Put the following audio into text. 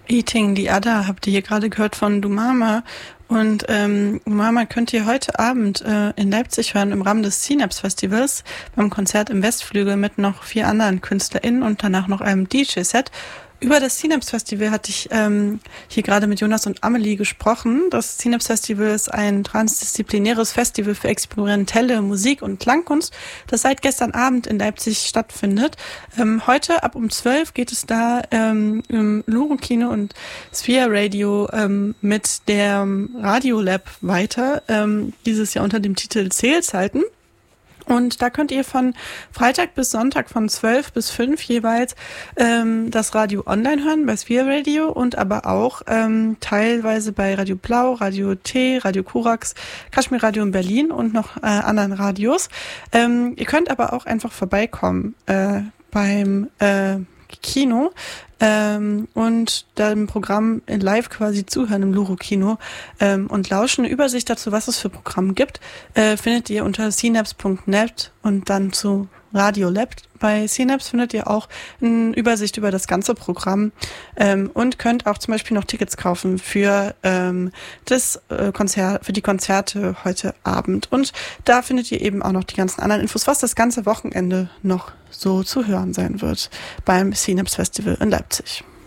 Eating the Other habt ihr hier gerade gehört von Dumama. Und Dumama könnt ihr heute Abend in Leipzig hören im Rahmen des Synapse Festivals beim Konzert im Westflügel mit noch 4 anderen KünstlerInnen und danach noch einem DJ-Set. Über das Synapse Festival hatte ich hier gerade mit Jonas und Amelie gesprochen. Das Synapse Festival ist ein transdisziplinäres Festival für experimentelle Musik und Klangkunst, das seit gestern Abend in Leipzig stattfindet. Heute ab um 12 geht es da im Luro-Kino und Sphere Radio mit der Radiolab weiter, dieses Jahr unter dem Titel Zählzeiten. Und da könnt ihr von Freitag bis Sonntag von 12 bis 5 jeweils das Radio online hören bei Sphere Radio und aber auch teilweise bei Radio Blau, Radio T, Radio Korax, Kashmir Radio in Berlin und noch anderen Radios. Ihr könnt aber auch einfach vorbeikommen beim Kino und dem Programm live quasi zuhören im Luro-Kino und lauschen. Eine Übersicht dazu, was es für Programme gibt, findet ihr unter synapse.net und dann zu Radiolab. Bei Synapse findet ihr auch eine Übersicht über das ganze Programm und könnt auch zum Beispiel noch Tickets kaufen für das Konzert, für die Konzerte heute Abend. Und da findet ihr eben auch noch die ganzen anderen Infos, was das ganze Wochenende noch so zu hören sein wird beim Synapse Festival in Leipzig.